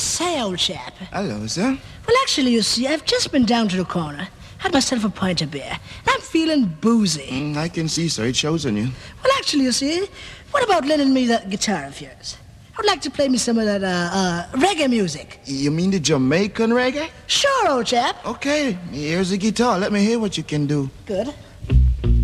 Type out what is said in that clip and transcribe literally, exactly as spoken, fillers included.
say, old chap. Hello, sir. Well, actually, you see, I've just been down to the corner, had myself a pint of beer, and I'm feeling boozy. Mm, I can see, sir. It shows on you. Well, actually, you see, what about lending me that guitar of yours? I'd like to play me some of that, uh, uh, reggae music. You mean the Jamaican reggae? Sure, old chap. Okay, here's the guitar. Let me hear what you can do. Good.